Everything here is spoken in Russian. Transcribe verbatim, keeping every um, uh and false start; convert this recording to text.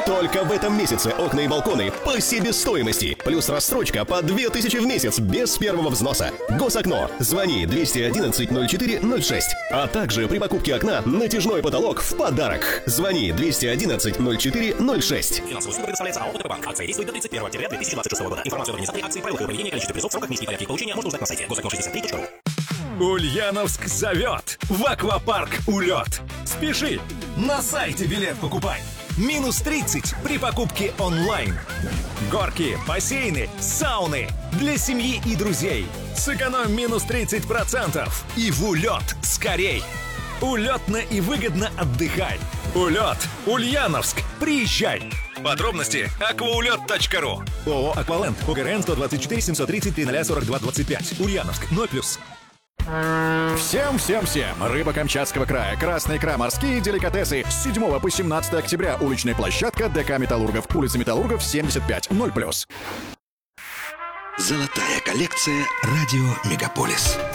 Только в этом месяце окна и балконы по себестоимости. Плюс рассрочка по две тысячи в месяц без первого взноса. Госокно. Звони двести одиннадцать ноль четыре ноль шесть. А также при покупке окна натяжной потолок в подарок. Звони двести одиннадцать ноль четыре ноль шесть. Финансовая услуга предоставляется АО «ВТБ Банк». Акция действует до тридцать первого октября две тысячи двадцать шестого года. Информацию об организации акции, правилах проведения, количестве призов, сроках, месте и порядке их получения можно узнать на сайте госокно шестьдесят три точка ру. Ульяновск зовет в аквапарк «Улет». Спеши! На сайте билет покупай. Минус тридцать при покупке онлайн. Горки, бассейны, сауны для семьи и друзей. Сэкономь минус тридцать процентов. И в «Улет» скорей! Улетно и выгодно отдыхай. «Улет». Ульяновск. Приезжай. Подробности акваулет точка ру. ООО «Акваленд». ОГРН сто двадцать четыре семьсот тридцать три сорок два двадцать пять. Ульяновск. ноль плюс. Всем-всем-всем! Рыба Камчатского края, красная икра, морские деликатесы. С седьмого по семнадцатое октября. Уличная площадка ДК «Металлургов». Улица Металлургов, семьдесят пять. ноль плюс. Золотая коллекция «Радио Мегаполис».